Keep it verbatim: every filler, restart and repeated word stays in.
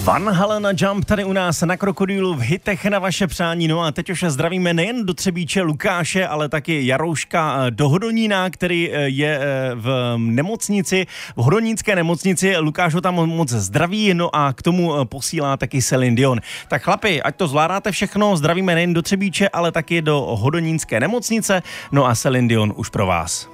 Van Halen a Jump tady u nás na Krokodýlu v hitech na vaše přání. No a teď už zdravíme nejen do Třebíče Lukáše, ale taky Jarouška do Hodonína, který je v nemocnici, v hodonínské nemocnici. Lukáš ho tam moc zdraví, no a k tomu posílá taky Celine Dion. Tak chlapi, ať to zvládáte všechno, zdravíme nejen do Třebíče, ale taky do hodonínské nemocnice. No a Celine Dion už pro vás.